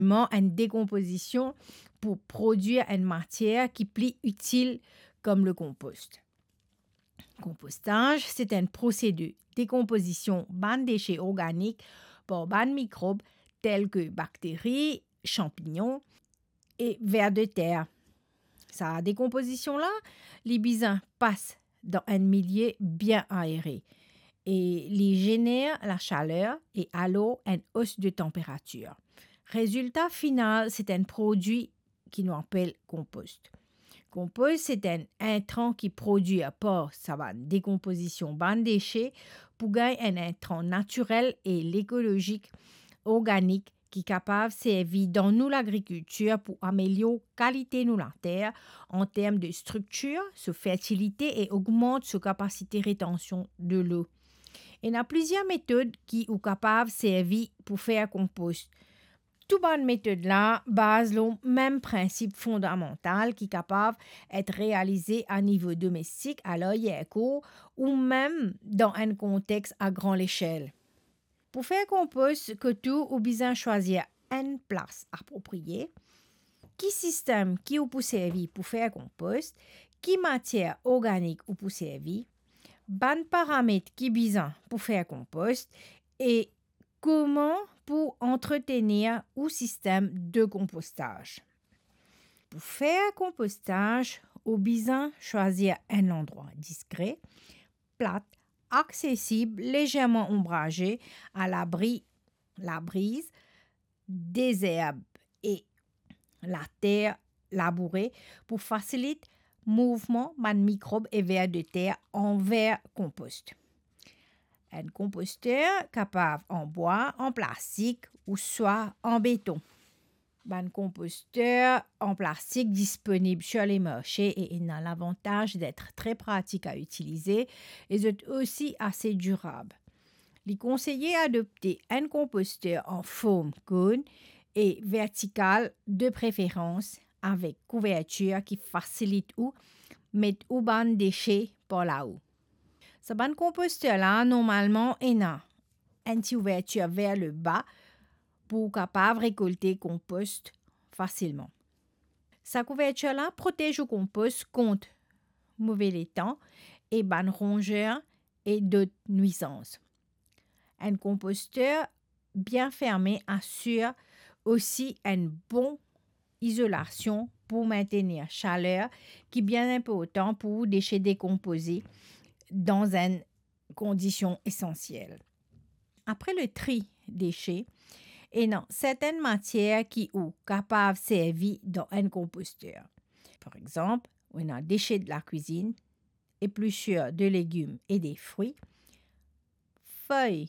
une décomposition pour produire une matière qui est plus utile comme le compost. Compostage, c'est un procédé de décomposition de déchets organiques par des microbes tels que bactéries, champignons et vers de terre. Sa décomposition-là, les bisons passent dans un milieu bien aéré et les génèrent la chaleur et alors une hausse de température. Résultat final, c'est un produit qui nous appelle compost. Compost, c'est un intrant qui produit par sa décomposition de déchets pour gagner un intrant naturel et l'écologique organique qui est capable de servir dans nous l'agriculture pour améliorer la qualité de la terre en termes de structure, sa fertilité et augmente sa capacité de rétention de l'eau. Il y a plusieurs méthodes qui sont capables de servir pour faire compost. Toutes ces méthodes-là basent le même principe fondamental qui est capable d'être réalisé à niveau domestique, à l'œil court ou même dans un contexte à grande échelle. Pour faire compost, que tout ou besoin choisir une place appropriée, qui système qui ou pour servir pour faire compost, qui matière organique ou pour servir, ban paramètres qui besoin pour faire compost et comment pour entretenir ou système de compostage. Pour faire compostage, au besoin choisir un endroit discret, plat, accessible, légèrement ombragé, à l'abri la brise, des herbes et la terre labourée pour faciliter le mouvement de microbes et vers de terre envers compost. Un composteur capable en bois, en plastique ou soit en béton. Un composteur en plastique disponible sur les marchés et il a l'avantage d'être très pratique à utiliser et d'être aussi assez durable. Les conseillers adopter un composteur en forme cône et vertical de préférence avec couverture qui facilite ou mettre ou ban déchets par là-haut. Ce ban composteur-là, normalement, il a une ouverture vers le bas pour capable récolter compost facilement. Sa couverture-là protège le compost contre mauvais temps et ban rongeurs et d'autres nuisances. Un composteur bien fermé assure aussi une bonne isolation pour maintenir chaleur qui est bien important pour déchets décomposés dans une condition essentielle. Après le tri déchets, il y a certaines matières qui sont capables de servir dans un composteur. Par exemple, on a déchets de la cuisine, épluchures de légumes et des fruits, feuilles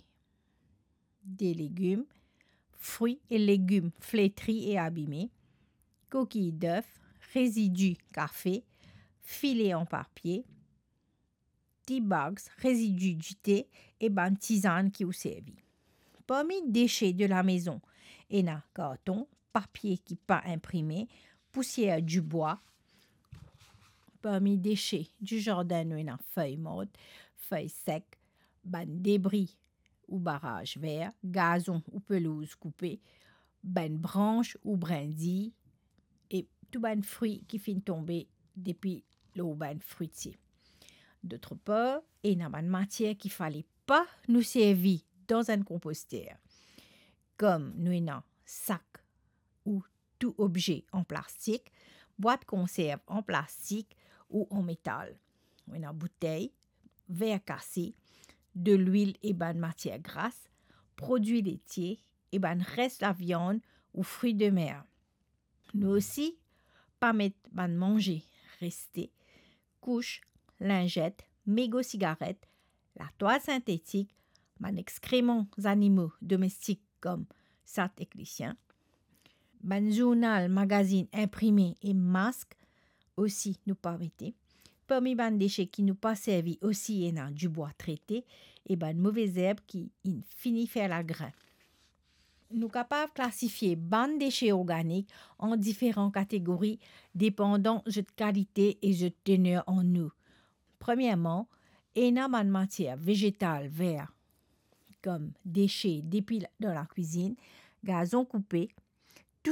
des légumes, fruits et légumes flétris et abîmés, coquilles d'œufs, résidus café, filets en papier, tea bags, résidus du thé et tisane qui ont servi. Parmi les déchets de la maison, il y a carton, papier qui pas imprimé, poussière du bois. Parmi les déchets du jardin, il y a feuilles mortes, feuilles secs, débris ou barrages verts, gazon ou pelouse coupée, branches ou brindilles et tout fruits qui finissent tomber depuis le fruitier. D'autre part, il y a une matière qu'il ne fallait pas nous servir dans un composteur, comme nous avons sac ou tout objet en plastique, boîte conserve en plastique ou en métal. Nous avons bouteille, verre cassé, de l'huile et matière grasse, produits laitiers et reste la viande ou fruits de mer. Nous aussi, pas mettre manger resté, couches, lingettes, mégots cigarettes, la toile synthétique, excréments animaux domestiques comme sat et cliciens, journal, magazine imprimé et masque aussi nous pas mettez. Parmi les déchets qui nous pas servi aussi il y a du bois traité et mauvaises herbes qui finit faire la grain. Nous capables de classifier les déchets organiques en différentes catégories dépendant de qualité et de teneur en eau. Premièrement, il y a une matière végétale verte comme déchets d'épis dans la cuisine, gazon coupé,